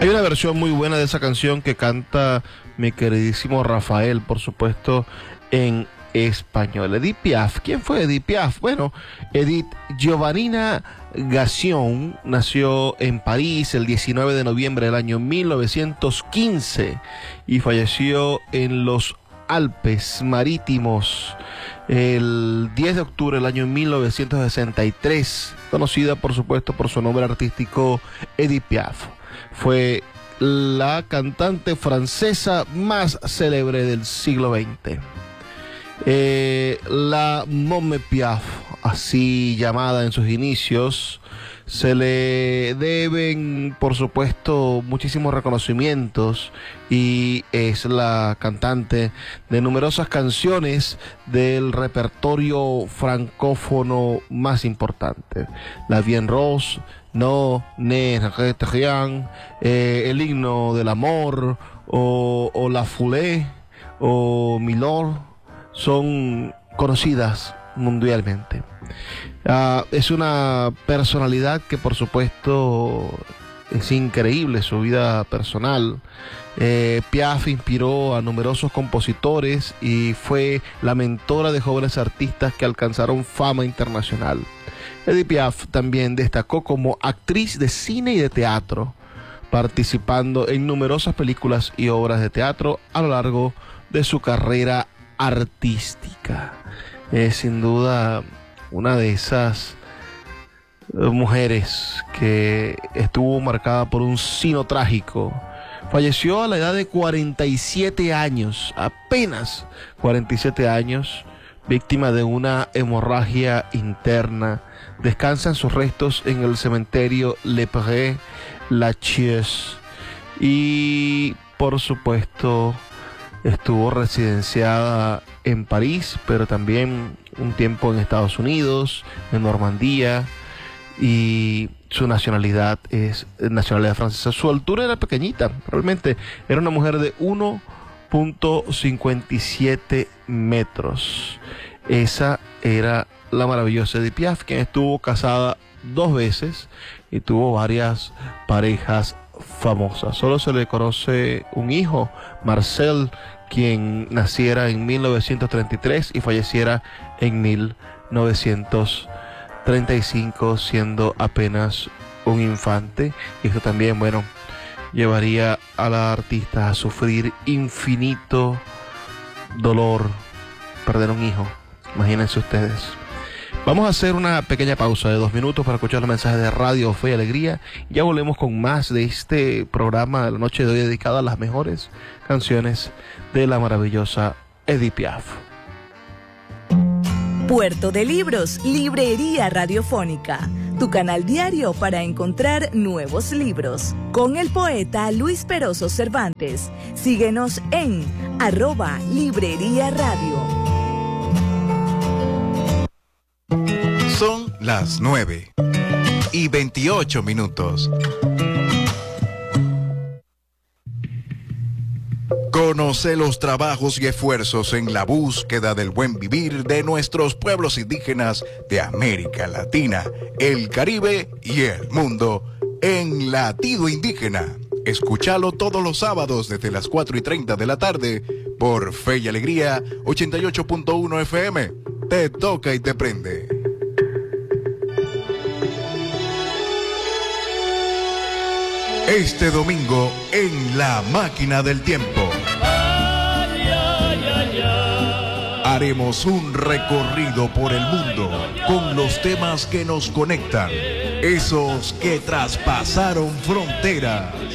Hay una versión muy buena de esa canción que canta mi queridísimo Rafael, por supuesto, en español. Edith Piaf. ¿Quién fue Edith Piaf? Bueno, Edith Giovannina Gassion nació en París el 19 de noviembre del año 1915 y falleció en los Alpes Marítimos el 10 de octubre del año 1963, conocida por supuesto por su nombre artístico Edith Piaf. Fue la cantante francesa más célebre del siglo XX. La Mommy Piaf, así llamada en sus inicios, se le deben, por supuesto, muchísimos reconocimientos y es la cantante de numerosas canciones del repertorio francófono más importante. La Vie en Rose, No, Ne, Rien, el himno del amor, o La Foulée, o Milord, son conocidas mundialmente. Es una personalidad que por supuesto es increíble su vida personal. Piaf inspiró a numerosos compositores y fue la mentora de jóvenes artistas que alcanzaron fama internacional. Edith Piaf también destacó como actriz de cine y de teatro, participando en numerosas películas y obras de teatro a lo largo de su carrera artística. Sin duda una de esas mujeres que estuvo marcada por un sino trágico. Falleció a la edad de 47 años, apenas 47 años, víctima de una hemorragia interna. Descansan sus restos en el cementerio Le Père Lachaise y por supuesto estuvo residenciada en París, pero también un tiempo en Estados Unidos, en Normandía, y su nacionalidad es nacionalidad francesa. Su altura era pequeñita, realmente era una mujer de 1.57 metros. Esa era la maravillosa Edith Piaf, quien estuvo casada 2 veces y tuvo varias parejas famosas. Solo se le conoce un hijo, Marcel, quien naciera en 1933 y falleciera en 1935, siendo apenas un infante. Y esto también, bueno, llevaría a la artista a sufrir infinito dolor, perder un hijo. Imagínense ustedes. Vamos a hacer una pequeña pausa de 2 minutos para escuchar los mensajes de Radio Fe y Alegría. Ya volvemos con más de este programa de la noche de hoy dedicado a las mejores canciones de la maravillosa Edith Piaf. Puerto de Libros, Librería Radiofónica, tu canal diario para encontrar nuevos libros. Con el poeta Luis Peroso Cervantes. Síguenos en @Librería Radio. Son las 9:28. Conoce los trabajos y esfuerzos en la búsqueda del buen vivir de nuestros pueblos indígenas de América Latina, el Caribe y el mundo en Latido Indígena. Escúchalo todos los sábados desde las 4:30 de la tarde por Fe y Alegría 88.1 FM. Te toca y te prende. Este domingo en La Máquina del Tiempo. Haremos un recorrido por el mundo con los temas que nos conectan, esos que traspasaron fronteras.